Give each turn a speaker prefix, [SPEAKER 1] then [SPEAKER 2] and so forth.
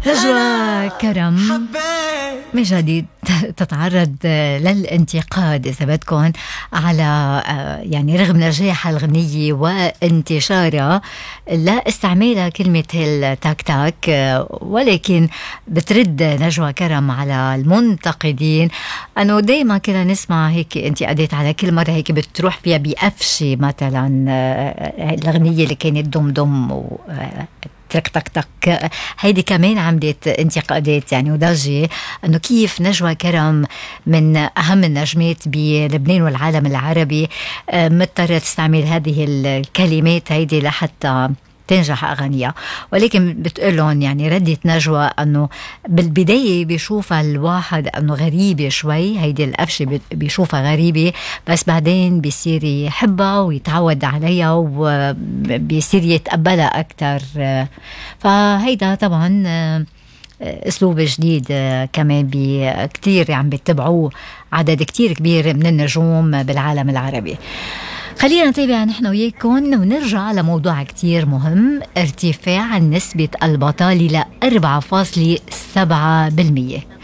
[SPEAKER 1] نجوى كرم من جديد تتعرض للانتقاد إذا بدكم على يعني رغم نجاح الغنية وانتشارها لا استعمالها كلمة التاك تاك، ولكن بترد نجوى كرم على المنتقدين أنه دايما كنا نسمع هيك أنت أديت على كل مرة هيك بتروح فيها بقفشة مثلا الغنية اللي كانت دم تك تك تك، هيدي كمان عملت انتقادات يعني وضجة انه كيف نجوى كرم من اهم النجمات بلبنان والعالم العربي مضطرة تستعمل هذه الكلمات هيدي لحتى تنجح أغنية. ولكن بتقولون يعني ردت نجوى أنه بالبداية بيشوفها الواحد أنه غريبة شوي، هيدي القفشة بيشوفها غريبة، بس بعدين بيصير يحبها ويتعود عليها وبيصير يتقبلها أكتر. فهيدا طبعا أسلوب جديد كمان كتير عم بيتبعوه عدد كتير كبير من النجوم بالعالم العربي. خلينا نتابع نحن وياكم ونرجع لموضوع كتير مهم، ارتفاع نسبة البطالة ل 4.7%.